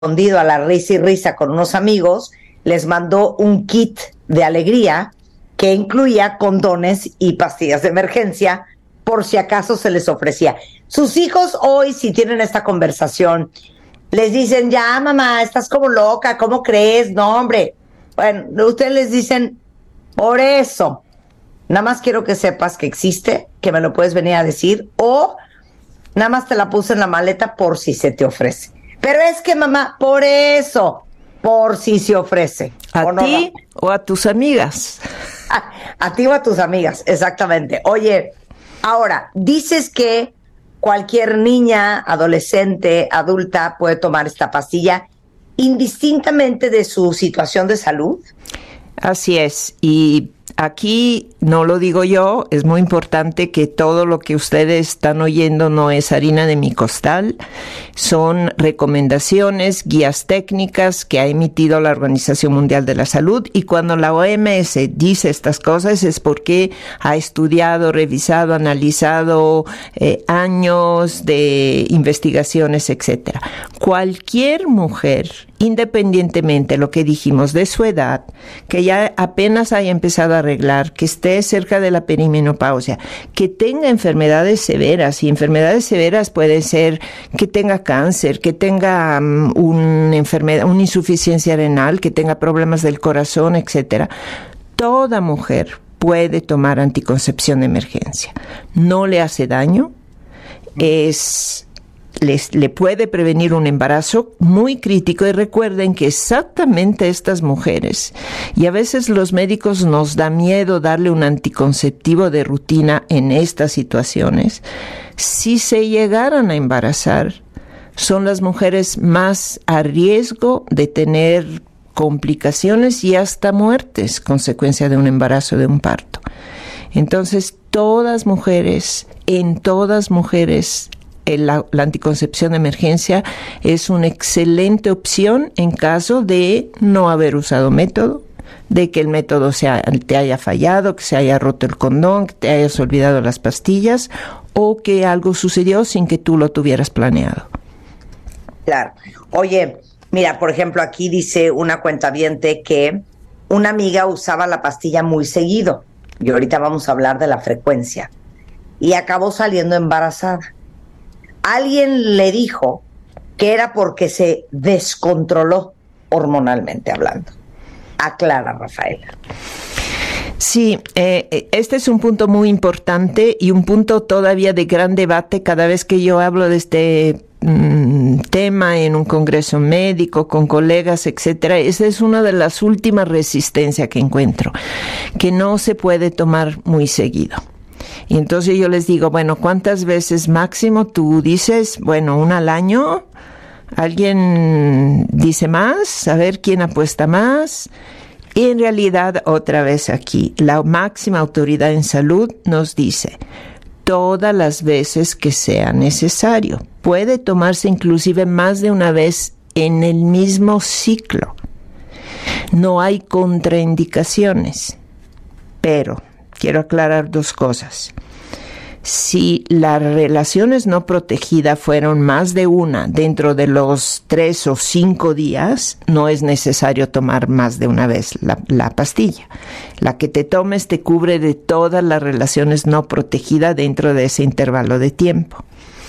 escondido a la risa y risa con unos amigos, les mandó un kit de alegría que incluía condones y pastillas de emergencia por si acaso se les ofrecía. Sus hijos hoy, si tienen esta conversación, les dicen, ya mamá, estás como loca, ¿cómo crees? No, hombre. Bueno, ustedes les dicen, por eso, nada más quiero que sepas que existe, que me lo puedes venir a decir, o nada más te la puse en la maleta por si se te ofrece. Pero es que mamá, por eso, por si se ofrece. ¿A ti o a tus amigas? A ti o a tus amigas, exactamente. Oye, ahora, dices que cualquier niña, adolescente, adulta puede tomar esta pastilla indistintamente de su situación de salud. Así es, y aquí no lo digo yo, es muy importante que todo lo que ustedes están oyendo no es harina de mi costal, son recomendaciones, guías técnicas que ha emitido la Organización Mundial de la Salud, y cuando la OMS dice estas cosas es porque ha estudiado, revisado, analizado años de investigaciones, etcétera. Cualquier mujer, independientemente de lo que dijimos de su edad, que ya apenas haya empezado a arreglar, que esté cerca de la perimenopausia, que tenga enfermedades severas, y enfermedades severas pueden ser que tenga cáncer, que tenga una enfermedad, una insuficiencia renal, que tenga problemas del corazón, etcétera. Toda mujer puede tomar anticoncepción de emergencia. No le hace daño, le puede prevenir un embarazo muy crítico, y recuerden que exactamente estas mujeres, y a veces los médicos nos da miedo darle un anticonceptivo de rutina en estas situaciones, si se llegaran a embarazar, son las mujeres más a riesgo de tener complicaciones y hasta muertes consecuencia de un embarazo, de un parto. Entonces, en todas mujeres, la anticoncepción de emergencia es una excelente opción en caso de no haber usado método, de que el método te haya fallado, que se haya roto el condón, que te hayas olvidado las pastillas, o que algo sucedió sin que tú lo tuvieras planeado. Claro. Oye, mira, por ejemplo, aquí dice una cuentaviente que una amiga usaba la pastilla muy seguido, y ahorita vamos a hablar de la frecuencia, y acabó saliendo embarazada. Alguien le dijo que era porque se descontroló hormonalmente hablando. Aclara, Rafaela. Sí, este es un punto muy importante y un punto todavía de gran debate cada vez que yo hablo de este tema en un congreso médico, con colegas, etcétera. Esa es una de las últimas resistencias que encuentro, que no se puede tomar muy seguido. Y entonces yo les digo, bueno, ¿cuántas veces máximo? Tú dices, bueno, una al año. ¿Alguien dice más? A ver quién apuesta más. Y en realidad, otra vez aquí, la máxima autoridad en salud nos dice, todas las veces que sea necesario. Puede tomarse inclusive más de una vez en el mismo ciclo. No hay contraindicaciones. Pero quiero aclarar dos cosas. Si las relaciones no protegidas fueron más de una dentro de los 3 o 5 días, no es necesario tomar más de una vez la pastilla. La que te tomes te cubre de todas las relaciones no protegidas dentro de ese intervalo de tiempo.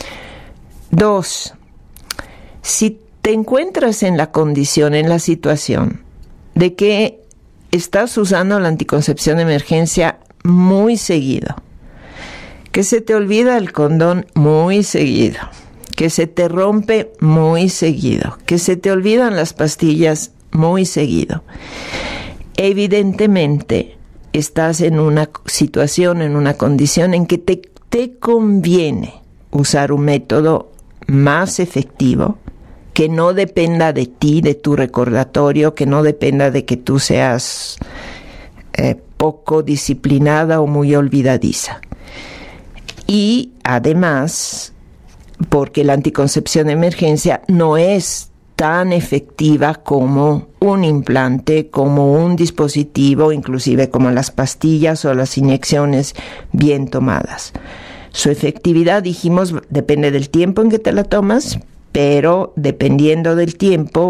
2. Si te encuentras en la condición, en la situación de que estás usando la anticoncepción de emergencia muy seguido, que se te olvida el condón muy seguido, que se te rompe muy seguido, que se te olvidan las pastillas muy seguido, evidentemente estás en una situación, en una condición en que te conviene usar un método más efectivo, que no dependa de ti, de tu recordatorio, que no dependa de que tú seas poco disciplinada o muy olvidadiza. Y además, porque la anticoncepción de emergencia no es tan efectiva como un implante, como un dispositivo, inclusive como las pastillas o las inyecciones bien tomadas. Su efectividad, dijimos, depende del tiempo en que te la tomas, pero dependiendo del tiempo